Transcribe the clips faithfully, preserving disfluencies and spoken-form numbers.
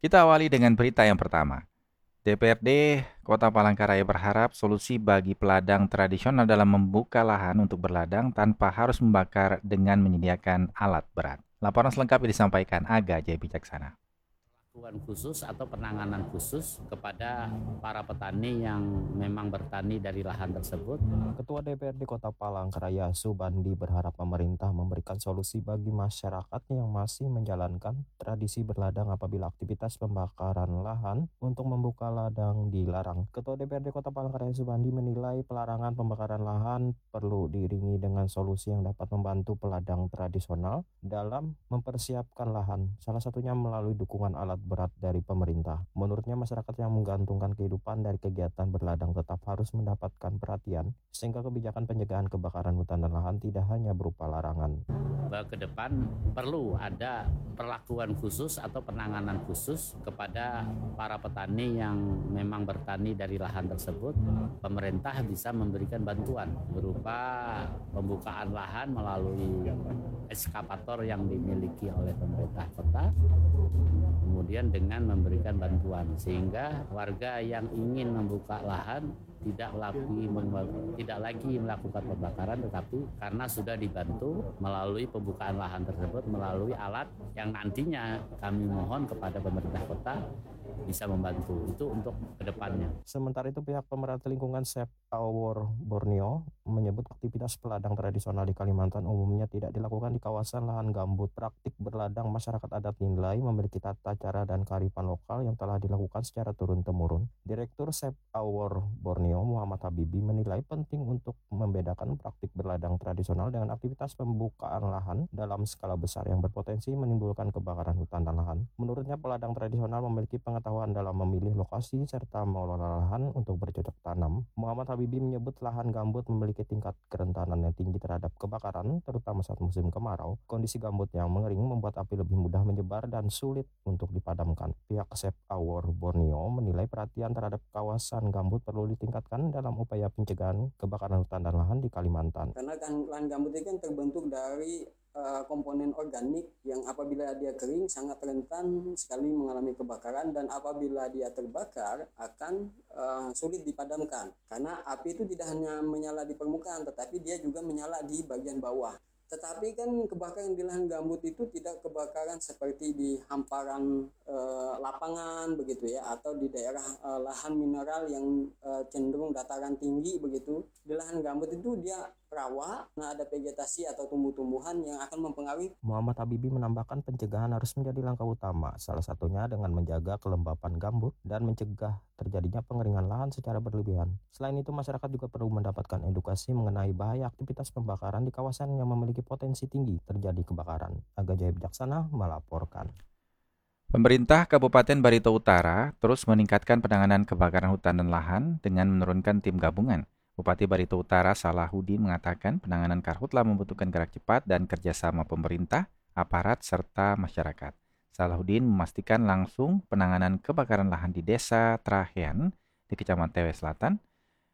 Kita awali dengan berita yang pertama. D P R D Kota Palangkaraya berharap solusi bagi peladang tradisional dalam membuka lahan untuk berladang tanpa harus membakar dengan menyediakan alat berat. Laporan selengkapnya disampaikan Aga Jaya Bijaksana. Perlakuan khusus atau penanganan khusus kepada para petani yang memang bertani dari lahan tersebut. Ketua D P R D Kota Palangkaraya Subandi berharap pemerintah memberikan solusi bagi masyarakat yang masih menjalankan tradisi berladang apabila aktivitas pembakaran lahan untuk membuka ladang dilarang. Ketua D P R D Kota Palangkaraya Subandi menilai pelarangan pembakaran lahan perlu diiringi dengan solusi yang dapat membantu peladang tradisional dalam mempersiapkan lahan, salah satunya melalui dukungan alat berat dari pemerintah. Menurutnya, masyarakat yang menggantungkan kehidupan dari kegiatan berladang tetap harus mendapatkan perhatian, sehingga kebijakan pencegahan kebakaran hutan dan lahan tidak hanya berupa larangan. Bahwa ke depan perlu ada perlakuan khusus atau penanganan khusus kepada para petani yang memang bertani dari lahan tersebut. Pemerintah bisa memberikan bantuan berupa pembukaan lahan melalui eskavator yang dimiliki oleh pemerintah kota, kemudian dengan memberikan bantuan sehingga warga yang ingin membuka lahan tidak lagi tidak lagi melakukan pembakaran, tetapi karena sudah dibantu melalui pembukaan lahan tersebut melalui alat yang nantinya kami mohon kepada pemerintah kota bisa membantu itu untuk kedepannya. Sementara itu, pihak pemerhati lingkungan Save Our Borneo menyebut aktivitas peladang tradisional di Kalimantan umumnya tidak dilakukan di kawasan lahan gambut. Praktik berladang masyarakat adat dinilai memiliki tata cara dan kearifan lokal yang telah dilakukan secara turun-temurun. Direktur Save Our Borneo Muhammad Habibi menilai penting untuk membedakan praktik berladang tradisional dengan aktivitas pembukaan lahan dalam skala besar yang berpotensi menimbulkan kebakaran hutan dan lahan. Menurutnya, peladang tradisional memiliki pengetahuan dalam memilih lokasi serta mengelola lahan untuk bercocok tanam. Muhammad Habibi menyebut lahan gambut memiliki tingkat kerentanan yang tinggi terhadap kebakaran, terutama saat musim kemarau. Kondisi gambut yang mengering membuat api lebih mudah menyebar dan sulit untuk dipadamkan. Pihak Save Our Borneo menilai perhatian terhadap kawasan gambut perlu ditingkatkan dalam upaya pencegahan kebakaran hutan dan lahan di Kalimantan. Karena kan lahan gambut itu kan terbentuk dari uh, komponen organik yang apabila dia kering sangat rentan sekali mengalami kebakaran, dan apabila dia terbakar akan uh, sulit dipadamkan karena api itu tidak hanya menyala di permukaan tetapi dia juga menyala di bagian bawah. Tetapi kan kebakaran di lahan gambut itu tidak kebakaran seperti di hamparan e, lapangan begitu ya, atau di daerah e, lahan mineral yang e, cenderung dataran tinggi begitu. Di lahan gambut itu dia rawa, nah ada vegetasi atau tumbuh-tumbuhan yang akan mempengaruhi. Muhammad Habibi menambahkan pencegahan harus menjadi langkah utama, salah satunya dengan menjaga kelembapan gambut dan mencegah terjadinya pengeringan lahan secara berlebihan. Selain itu, masyarakat juga perlu mendapatkan edukasi mengenai bahaya aktivitas pembakaran di kawasan yang memiliki potensi tinggi terjadi kebakaran. Aga Jaya Bijaksana melaporkan. Pemerintah Kabupaten Barito Utara terus meningkatkan penanganan kebakaran hutan dan lahan dengan menurunkan tim gabungan. Bupati Barito Utara Salahuddin mengatakan penanganan karhutla membutuhkan gerak cepat dan kerjasama pemerintah, aparat, serta masyarakat. Salahuddin memastikan langsung penanganan kebakaran lahan di Desa Trahean di Kecamatan Tewe Selatan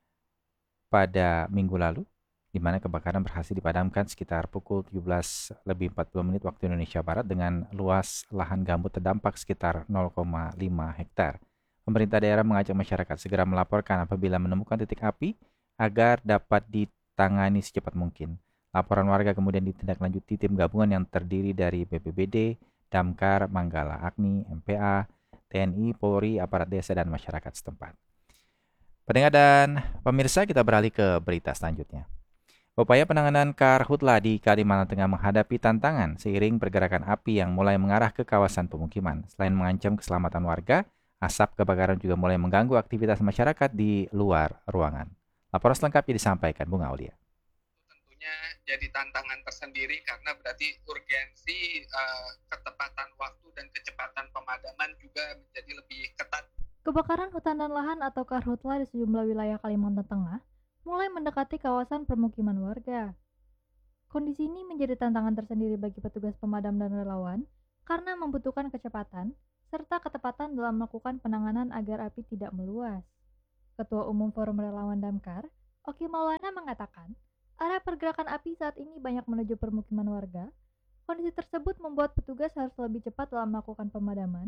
pada minggu lalu, di mana kebakaran berhasil dipadamkan sekitar pukul tujuh belas lebih empat puluh menit waktu Indonesia Barat dengan luas lahan gambut terdampak sekitar nol koma lima hektar. Pemerintah daerah mengajak masyarakat segera melaporkan apabila menemukan titik api agar dapat ditangani secepat mungkin. Laporan warga kemudian ditindaklanjuti tim gabungan yang terdiri dari B P B D, Damkar, Manggala Agni, M P A, T N I, Polri, aparat desa, dan masyarakat setempat. Pendengar dan pemirsa, kita beralih ke berita selanjutnya. Upaya penanganan karhutla di Kalimantan Tengah menghadapi tantangan seiring pergerakan api yang mulai mengarah ke kawasan pemukiman. Selain mengancam keselamatan warga, asap kebakaran juga mulai mengganggu aktivitas masyarakat di luar ruangan. Laporan selengkapnya disampaikan Bung Aulia. Tentunya jadi tantangan tersendiri karena berarti urgensi, uh, ketepatan waktu dan kecepatan pemadaman juga menjadi lebih ketat. Kebakaran hutan dan lahan atau karhutla di sejumlah wilayah Kalimantan Tengah mulai mendekati kawasan permukiman warga. Kondisi ini menjadi tantangan tersendiri bagi petugas pemadam dan relawan karena membutuhkan kecepatan serta ketepatan dalam melakukan penanganan agar api tidak meluas. Ketua Umum Forum Relawan Damkar, Oki Maulana mengatakan, arah pergerakan api saat ini banyak menuju permukiman warga. Kondisi tersebut membuat petugas harus lebih cepat dalam melakukan pemadaman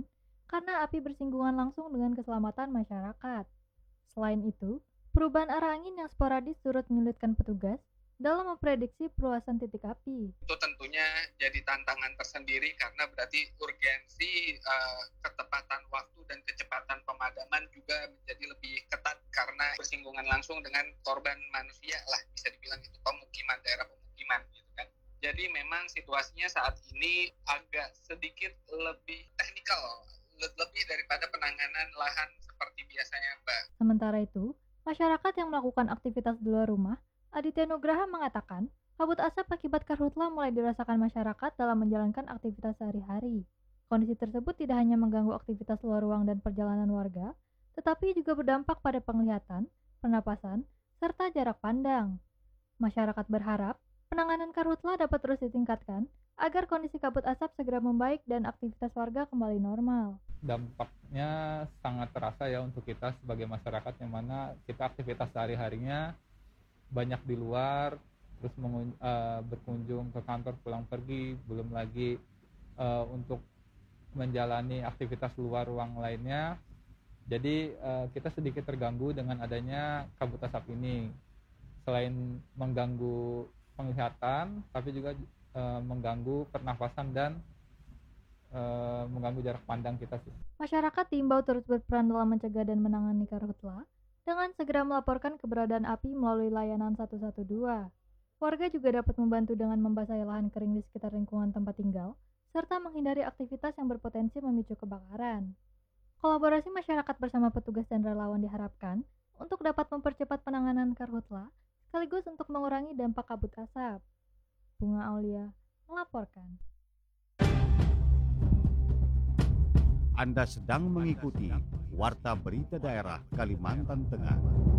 karena api bersinggungan langsung dengan keselamatan masyarakat. Selain itu, perubahan arah angin yang sporadis turut menyulitkan petugas dalam memprediksi perluasan titik api. Itu tentunya jadi tantangan tersendiri karena berarti urgensi uh, ketepatan waktu dan kecepatan pemadaman juga menjadi lebih ketat karena bersinggungan langsung dengan korban manusia lah, bisa dibilang itu pemukiman, daerah pemukiman gitu kan. Jadi memang situasinya saat ini agak sedikit lebih teknikal, lebih daripada penanganan lahan seperti biasanya, Mbak. Sementara itu, masyarakat yang melakukan aktivitas di luar rumah, Aditya Nugraha mengatakan, kabut asap akibat karhutla mulai dirasakan masyarakat dalam menjalankan aktivitas sehari-hari. Kondisi tersebut tidak hanya mengganggu aktivitas luar ruang dan perjalanan warga, tetapi juga berdampak pada penglihatan, pernapasan, serta jarak pandang. Masyarakat berharap penanganan karhutla dapat terus ditingkatkan agar kondisi kabut asap segera membaik dan aktivitas warga kembali normal. Dampaknya sangat terasa ya untuk kita sebagai masyarakat yang mana kita aktivitas sehari-harinya banyak di luar, terus mengun- uh, berkunjung ke kantor pulang pergi, belum lagi uh, untuk menjalani aktivitas luar ruang lainnya. Jadi uh, kita sedikit terganggu dengan adanya kabut asap ini. Selain mengganggu penglihatan, tapi juga uh, mengganggu pernafasan dan uh, mengganggu jarak pandang kita sih. Masyarakat diimbau terus berperan dalam mencegah dan menangani karhutla dengan segera melaporkan keberadaan api melalui layanan satu satu dua. Warga juga dapat membantu dengan membasahi lahan kering di sekitar lingkungan tempat tinggal, serta menghindari aktivitas yang berpotensi memicu kebakaran. Kolaborasi masyarakat bersama petugas dan relawan diharapkan untuk dapat mempercepat penanganan karhutla, sekaligus untuk mengurangi dampak kabut asap. Bunga Aulia melaporkan. Anda sedang mengikuti Warta Berita Daerah Kalimantan Tengah.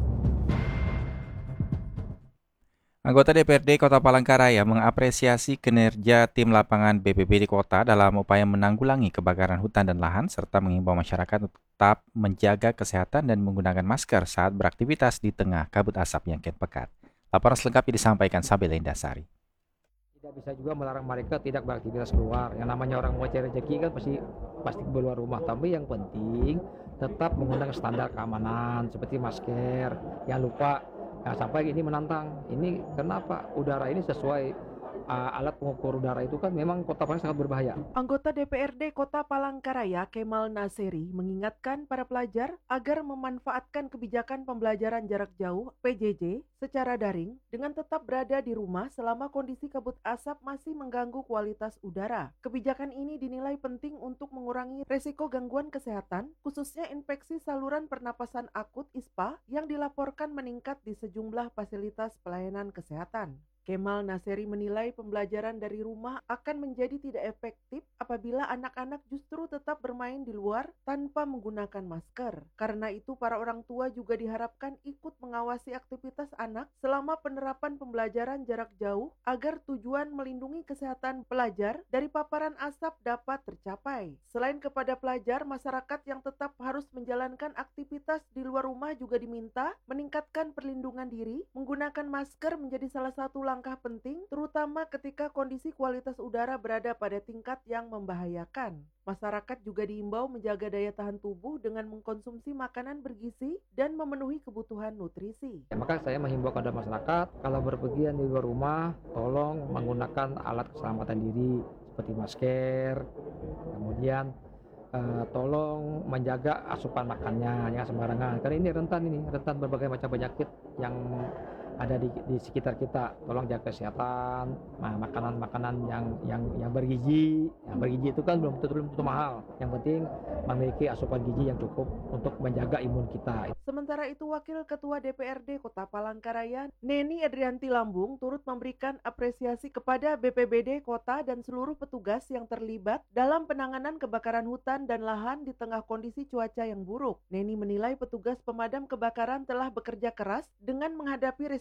Anggota D P R D Kota Palangkaraya mengapresiasi kinerja tim lapangan B P B D Kota dalam upaya menanggulangi kebakaran hutan dan lahan serta mengimbau masyarakat untuk tetap menjaga kesehatan dan menggunakan masker saat beraktivitas di tengah kabut asap yang kian pekat. Laporan selengkapnya disampaikan Sabila Indasari. Tidak bisa juga melarang mereka tidak beraktivitas keluar. Yang namanya orang mau cari rezeki kan pasti pasti keluar rumah. Tapi yang penting tetap menggunakan standar keamanan seperti masker. Jangan lupa, nah, sampai ini menantang. Ini kenapa udara ini sesuai uh, alat pengukur udara itu kan memang Kota Palang sangat berbahaya. Anggota D P R D Kota Palangkaraya Kemal Naseri mengingatkan para pelajar agar memanfaatkan kebijakan pembelajaran jarak jauh P J J secara daring dengan tetap berada di rumah selama kondisi kabut asap masih mengganggu kualitas udara. Kebijakan ini dinilai penting untuk mengurangi resiko gangguan kesehatan, khususnya infeksi saluran pernapasan akut I S P A yang dilaporkan meningkat di sejumlah fasilitas pelayanan kesehatan. Kemal Naseri menilai pembelajaran dari rumah akan menjadi tidak efektif apabila anak-anak justru tetap bermain di luar tanpa menggunakan masker. Karena itu para orang tua juga diharapkan ikut mengawasi aktivitas anak selama penerapan pembelajaran jarak jauh agar tujuan melindungi kesehatan pelajar dari paparan asap dapat tercapai. Selain kepada pelajar, masyarakat yang tetap harus menjalankan aktivitas di luar rumah juga diminta meningkatkan perlindungan diri, menggunakan masker menjadi salah satu langkah penting, terutama ketika kondisi kualitas udara berada pada tingkat yang membahayakan. Masyarakat juga diimbau menjaga daya tahan tubuh dengan mengkonsumsi makanan bergizi dan memenuhi kebutuhan nutrisi. Ya, maka saya menghimbau kepada masyarakat, kalau berpergian di luar rumah, tolong menggunakan alat keselamatan diri seperti masker, kemudian uh, tolong menjaga asupan makannya, jangan sembarangan. Karena ini rentan ini, rentan berbagai macam penyakit yang ada di, di sekitar kita. Tolong jaga kesehatan, nah, makanan-makanan yang yang yang bergizi. Yang bergizi itu kan belum tentu belum tentu mahal. Yang penting memiliki asupan gizi yang cukup untuk menjaga imun kita. Sementara itu, Wakil Ketua D P R D Kota Palangkaraya, Neni Adrianti Lambung, turut memberikan apresiasi kepada B P B D Kota dan seluruh petugas yang terlibat dalam penanganan kebakaran hutan dan lahan di tengah kondisi cuaca yang buruk. Neni menilai petugas pemadam kebakaran telah bekerja keras dengan menghadapi risiko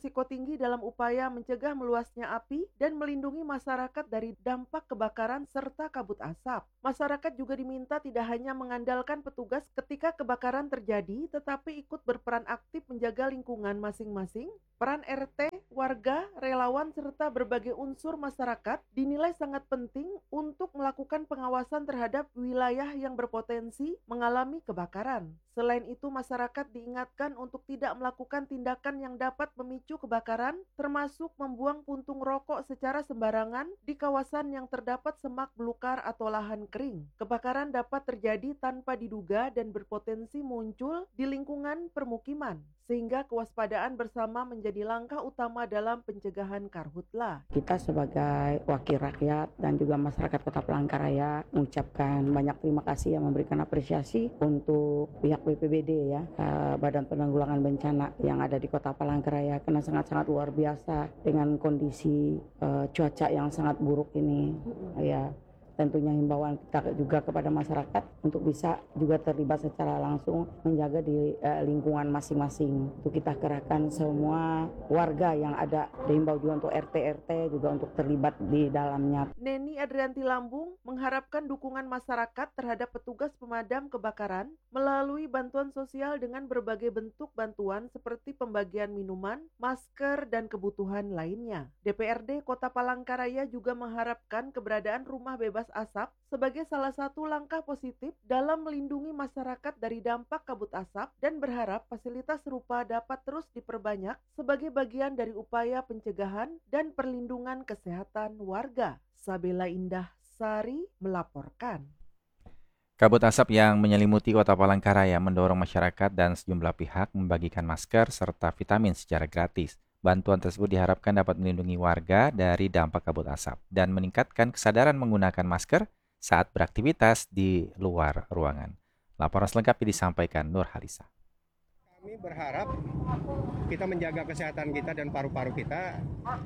berisiko tinggi dalam upaya mencegah meluasnya api dan melindungi masyarakat dari dampak kebakaran serta kabut asap. Masyarakat juga diminta tidak hanya mengandalkan petugas ketika kebakaran terjadi, tetapi ikut berperan aktif menjaga lingkungan masing-masing. Peran R T, warga, relawan, serta berbagai unsur masyarakat dinilai sangat penting untuk melakukan pengawasan terhadap wilayah yang berpotensi mengalami kebakaran. Selain itu, masyarakat diingatkan untuk tidak melakukan tindakan yang dapat memicu kebakaran, termasuk membuang puntung rokok secara sembarangan di kawasan yang terdapat semak belukar atau lahan kering. Kebakaran dapat terjadi tanpa diduga dan berpotensi muncul di lingkungan permukiman, sehingga kewaspadaan bersama menjadi langkah utama dalam pencegahan karhutla. Kita sebagai wakil rakyat dan juga masyarakat Kota Palangkaraya mengucapkan banyak terima kasih yang memberikan apresiasi untuk pihak B P B D ya, Badan Penanggulangan Bencana yang ada di Kota Palangkaraya, karena sangat-sangat luar biasa dengan kondisi uh, cuaca yang sangat buruk ini. Ya, tentunya himbauan kita juga kepada masyarakat untuk bisa juga terlibat secara langsung menjaga di uh, lingkungan masing-masing. Untuk kita kerahkan semua warga yang ada, dihimbau juga untuk R T R T juga untuk terlibat di dalamnya. Neni Adrianti Lambung mengharapkan dukungan masyarakat terhadap petugas pemadam kebakaran melalui bantuan sosial dengan berbagai bentuk bantuan seperti pembagian minuman, masker, dan kebutuhan lainnya. D P R D Kota Palangkaraya juga mengharapkan keberadaan rumah bebas asap sebagai salah satu langkah positif dalam melindungi masyarakat dari dampak kabut asap dan berharap fasilitas serupa dapat terus diperbanyak sebagai bagian dari upaya pencegahan dan perlindungan kesehatan warga. Sabela Indah Sari melaporkan. Kabut asap yang menyelimuti Kota Palangkaraya mendorong masyarakat dan sejumlah pihak membagikan masker serta vitamin secara gratis. Bantuan tersebut diharapkan dapat melindungi warga dari dampak kabut asap dan meningkatkan kesadaran menggunakan masker saat beraktivitas di luar ruangan. Laporan selengkapnya disampaikan Nur Halisa. Kami berharap kita menjaga kesehatan kita dan paru-paru kita,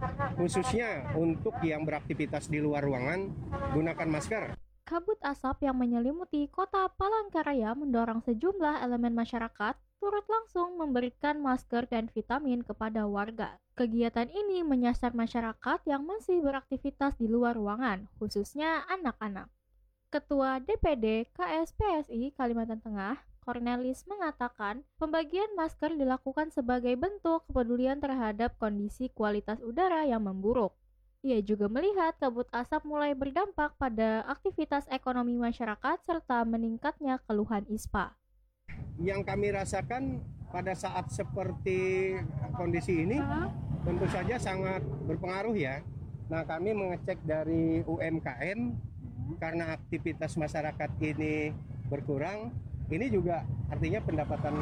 khususnya untuk yang beraktivitas di luar ruangan, gunakan masker. Kabut asap yang menyelimuti Kota Palangkaraya mendorong sejumlah elemen masyarakat turut langsung memberikan masker dan vitamin kepada warga. Kegiatan ini menyasar masyarakat yang masih beraktivitas di luar ruangan, khususnya anak-anak. Ketua D P D K S P S I Kalimantan Tengah, Cornelis mengatakan, pembagian masker dilakukan sebagai bentuk kepedulian terhadap kondisi kualitas udara yang memburuk. Ia juga melihat kabut asap mulai berdampak pada aktivitas ekonomi masyarakat serta meningkatnya keluhan I S P A. Yang kami rasakan pada saat seperti kondisi ini tentu saja sangat berpengaruh ya. Nah, kami mengecek dari U M K M karena aktivitas masyarakat ini berkurang. Ini juga artinya pendapatan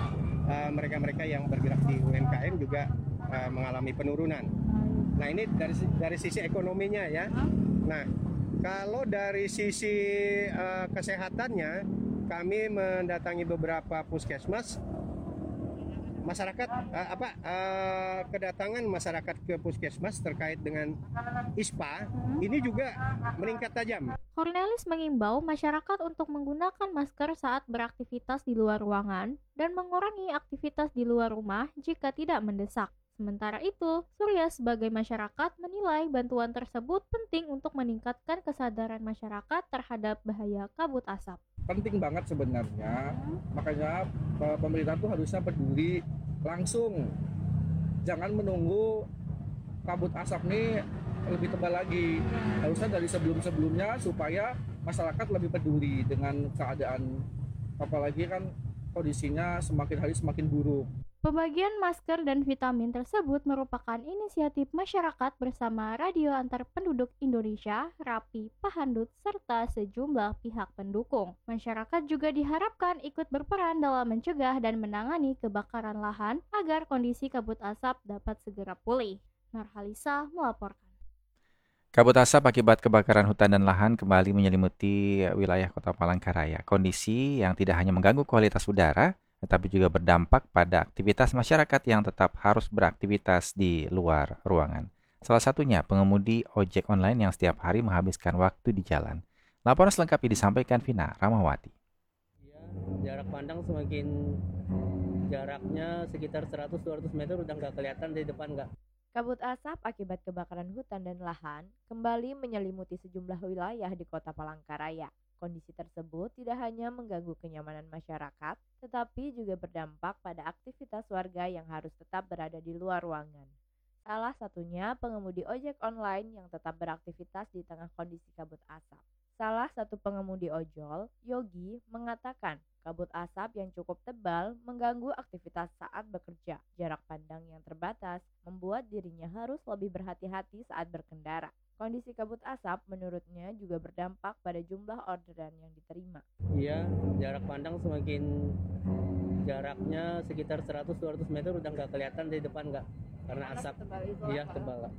uh, mereka-mereka yang bergerak di U M K M juga uh, mengalami penurunan. Nah, ini dari dari sisi ekonominya ya. Nah, kalau dari sisi uh, kesehatannya, kami mendatangi beberapa puskesmas. Masyarakat uh, apa uh, kedatangan masyarakat ke puskesmas terkait dengan I S P A ini juga meningkat tajam. Cornelis mengimbau masyarakat untuk menggunakan masker saat beraktivitas di luar ruangan dan mengurangi aktivitas di luar rumah jika tidak mendesak. Sementara itu, Surya sebagai masyarakat menilai bantuan tersebut penting untuk meningkatkan kesadaran masyarakat terhadap bahaya kabut asap. Penting banget sebenarnya, makanya pemerintah tuh harusnya peduli langsung. Jangan menunggu kabut asap ini lebih tebal lagi. Harusnya dari sebelum-sebelumnya supaya masyarakat lebih peduli dengan keadaan, apalagi kan kondisinya semakin hari semakin buruk. Pembagian masker dan vitamin tersebut merupakan inisiatif masyarakat bersama Radio Antar Penduduk Indonesia, Rapi, Pahandut, serta sejumlah pihak pendukung. Masyarakat juga diharapkan ikut berperan dalam mencegah dan menangani kebakaran lahan agar kondisi kabut asap dapat segera pulih. Nur Halisa melaporkan. Kabut asap akibat kebakaran hutan dan lahan kembali menyelimuti wilayah Kota Palangkaraya. Kondisi yang tidak hanya mengganggu kualitas udara, tetapi juga berdampak pada aktivitas masyarakat yang tetap harus beraktivitas di luar ruangan. Salah satunya pengemudi ojek online yang setiap hari menghabiskan waktu di jalan. Laporan selengkapnya disampaikan Vina Ramawati. Jarak pandang semakin jaraknya sekitar seratus sampai dua ratus meter udah nggak kelihatan dari depan nggak. Kabut asap akibat kebakaran hutan dan lahan kembali menyelimuti sejumlah wilayah di Kota Palangkaraya. Kondisi tersebut tidak hanya mengganggu kenyamanan masyarakat, tetapi juga berdampak pada aktivitas warga yang harus tetap berada di luar ruangan. Salah satunya pengemudi ojek online yang tetap beraktivitas di tengah kondisi kabut asap. Salah satu pengemudi ojol, Yogi, mengatakan kabut asap yang cukup tebal mengganggu aktivitas saat bekerja. Jarak pandang yang terbatas membuat dirinya harus lebih berhati-hati saat berkendara. Kondisi kabut asap menurutnya juga berdampak pada jumlah orderan yang diterima. Iya, jarak pandang semakin jaraknya sekitar seratus sampai dua ratus meter udah nggak kelihatan dari depan nggak, karena asap. Iya, tebal.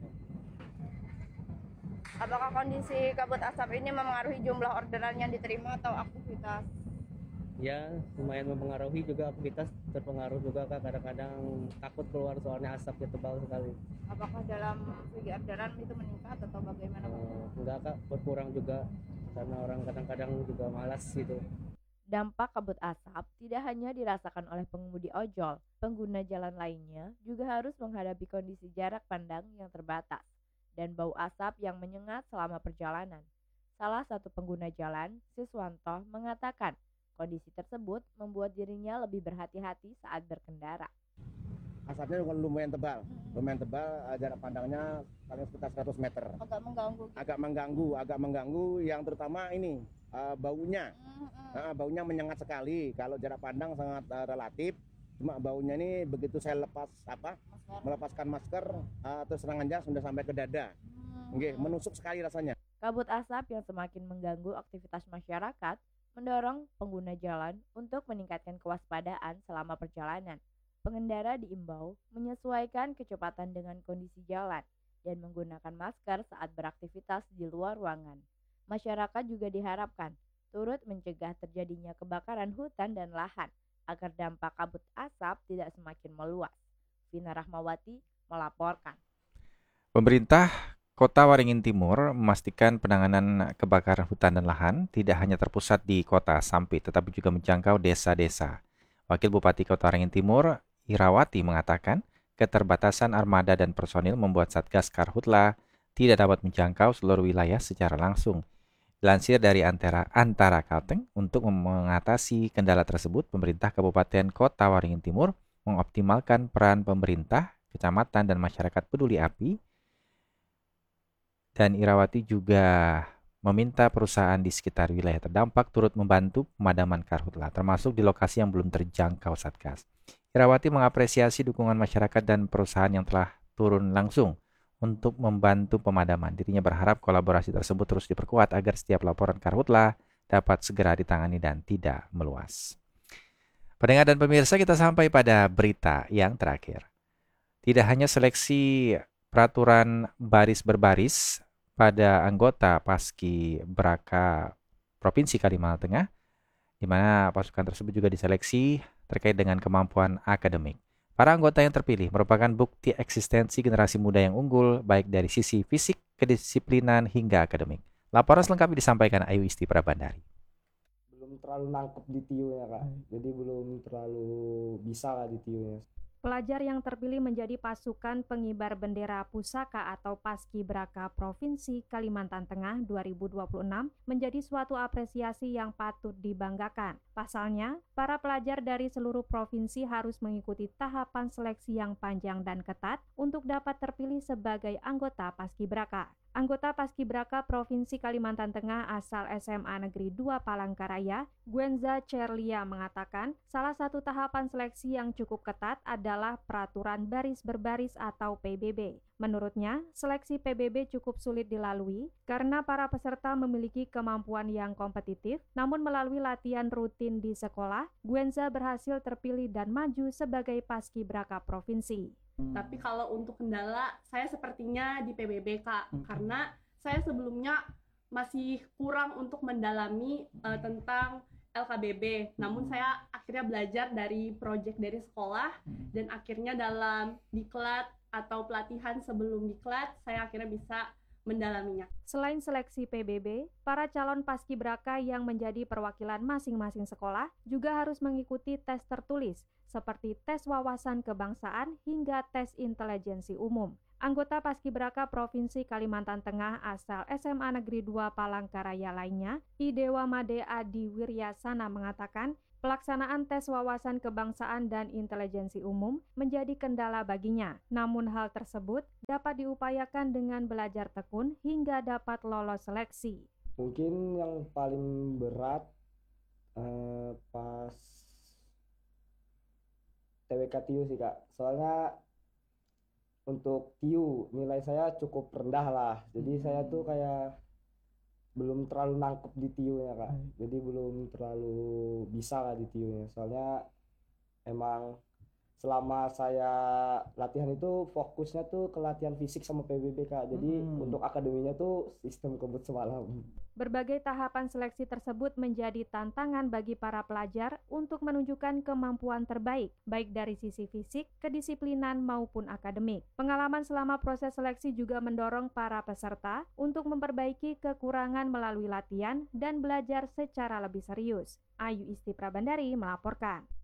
Apakah kondisi kabut asap ini memengaruhi jumlah orderan yang diterima atau aktivitas? Ya, lumayan mempengaruhi juga aktivitas, terpengaruh juga Kak, kadang-kadang takut keluar soalnya asapnya tebal sekali. Apakah dalam segi orderan itu meningkat atau bagaimana? Uh, enggak Kak, berkurang juga karena orang kadang-kadang juga malas gitu. Dampak kabut asap tidak hanya dirasakan oleh pengemudi ojol, pengguna jalan lainnya juga harus menghadapi kondisi jarak pandang yang terbatas dan bau asap yang menyengat selama perjalanan. Salah satu pengguna jalan, Siswanto, mengatakan kondisi tersebut membuat dirinya lebih berhati-hati saat berkendara. Asapnya lumayan tebal, lumayan tebal, jarak pandangnya paling sekitar seratus meter. Agak mengganggu. Agak mengganggu, agak mengganggu yang terutama ini uh, baunya. Uh, baunya menyengat sekali. Kalau jarak pandang sangat uh, relatif, cuma baunya ini begitu saya lepas apa? Masker. Melepaskan masker, uh, terus serangan jas sudah sampai ke dada. Hmm. Nggih, menusuk sekali rasanya. Kabut asap yang semakin mengganggu aktivitas masyarakat mendorong pengguna jalan untuk meningkatkan kewaspadaan selama perjalanan. Pengendara diimbau menyesuaikan kecepatan dengan kondisi jalan dan menggunakan masker saat beraktivitas di luar ruangan. Masyarakat juga diharapkan turut mencegah terjadinya kebakaran hutan dan lahan agar dampak kabut asap tidak semakin meluas. Vina Rahmawati melaporkan. Pemerintah Kota Waringin Timur memastikan penanganan kebakaran hutan dan lahan tidak hanya terpusat di Kota Sampit, tetapi juga menjangkau desa-desa. Wakil Bupati Kota Waringin Timur, Irawati, mengatakan keterbatasan armada dan personil membuat Satgas Karhutla tidak dapat menjangkau seluruh wilayah secara langsung. Dilansir dari Antara, Antara Kalteng, untuk mengatasi kendala tersebut, pemerintah Kabupaten Kota Waringin Timur mengoptimalkan peran pemerintah, kecamatan, dan masyarakat peduli api. Dan Irawati juga meminta perusahaan di sekitar wilayah terdampak turut membantu pemadaman karhutla, termasuk di lokasi yang belum terjangkau Satgas. Irawati mengapresiasi dukungan masyarakat dan perusahaan yang telah turun langsung untuk membantu pemadaman. Dirinya berharap kolaborasi tersebut terus diperkuat agar setiap laporan karhutla dapat segera ditangani dan tidak meluas. Pendengar dan pemirsa, kita sampai pada berita yang terakhir. Tidak hanya seleksi peraturan baris berbaris pada anggota Paski Braka Provinsi Kalimantan Tengah, di mana pasukan tersebut juga diseleksi terkait dengan kemampuan akademik. Para anggota yang terpilih merupakan bukti eksistensi generasi muda yang unggul, baik dari sisi fisik, kedisiplinan, hingga akademik. Laporan selengkapnya disampaikan Ayu Isti Prabandari. Belum terlalu nangkep di tiunya Kak, jadi belum terlalu bisa lah di tiunya. Pelajar yang terpilih menjadi pasukan pengibar bendera pusaka atau Paski Braka Provinsi Kalimantan Tengah dua ribu dua puluh enam menjadi suatu apresiasi yang patut dibanggakan. Pasalnya, para pelajar dari seluruh provinsi harus mengikuti tahapan seleksi yang panjang dan ketat untuk dapat terpilih sebagai anggota Paski Braka. Anggota Paski Braka Provinsi Kalimantan Tengah asal S M A Negeri dua Palangkaraya, Gwenza Cerlia mengatakan, salah satu tahapan seleksi yang cukup ketat adalah peraturan baris berbaris atau P B B. Menurutnya, seleksi P B B cukup sulit dilalui karena para peserta memiliki kemampuan yang kompetitif, namun melalui latihan rutin di sekolah, Gwenza berhasil terpilih dan maju sebagai Paski Braka Provinsi. Tapi kalau untuk kendala, saya sepertinya di P B B Kak, karena saya sebelumnya masih kurang untuk mendalami uh, tentang L K B B. Namun saya akhirnya belajar dari proyek dari sekolah, dan akhirnya dalam diklat atau pelatihan sebelum diklat, saya akhirnya bisa mendalaminya. Selain seleksi P B B, para calon paskibraka yang menjadi perwakilan masing-masing sekolah juga harus mengikuti tes tertulis seperti tes wawasan kebangsaan hingga tes intelijensi umum. Anggota Paskibraka Provinsi Kalimantan Tengah asal S M A Negeri dua Palangkaraya lainnya, Idewa Made Adi Wiryasana mengatakan, pelaksanaan tes wawasan kebangsaan dan intelijensi umum menjadi kendala baginya. Namun hal tersebut dapat diupayakan dengan belajar tekun hingga dapat lolos seleksi. Mungkin yang paling berat eh, pas T W K T I U sih Kak. Soalnya untuk T I U nilai saya cukup rendah lah. Jadi hmm. saya tuh kayak belum terlalu nangkep di T I U-nya Kak. Hmm. Jadi belum terlalu bisa lah di T I U-nya. Soalnya emang selama saya latihan itu fokusnya tuh ke latihan fisik sama P B B Kak. Jadi hmm. untuk akademinya tuh sistem kebut semalam. Berbagai tahapan seleksi tersebut menjadi tantangan bagi para pelajar untuk menunjukkan kemampuan terbaik, baik dari sisi fisik, kedisiplinan maupun akademik. Pengalaman selama proses seleksi juga mendorong para peserta untuk memperbaiki kekurangan melalui latihan dan belajar secara lebih serius. Ayu Isti Prabandari melaporkan.